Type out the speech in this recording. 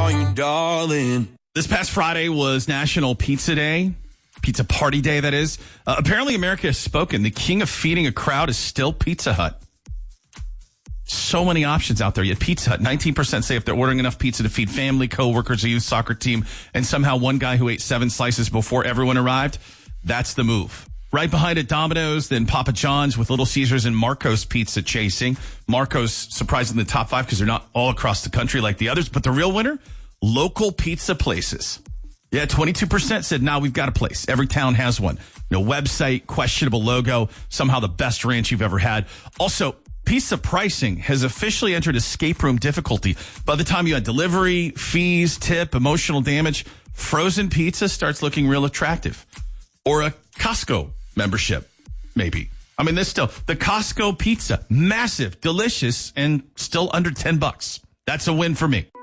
on you, darling. This past Friday was National Pizza Day. Pizza Party Day, that is. Apparently, America has spoken. The king of feeding a crowd is still Pizza Hut. So many options out there. Yet Pizza Hut, 19% say if they're ordering enough pizza to feed family, coworkers, a youth soccer team, and somehow one guy who ate 7 slices before everyone arrived, that's the move. Right behind it, Domino's, then Papa John's with Little Caesars and Marco's Pizza chasing. Marco's surprising the top 5 because they're not all across the country like the others. But the real winner, local pizza places. Yeah, 22% said, now we've got a place. Every town has one. No website, questionable logo, somehow the best ranch you've ever had. Also, pizza pricing has officially entered escape room difficulty. By the time you had delivery, fees, tip, emotional damage, frozen pizza starts looking real attractive. Or a Costco membership, maybe. I mean, the Costco pizza, massive, delicious, and still under $10. That's a win for me.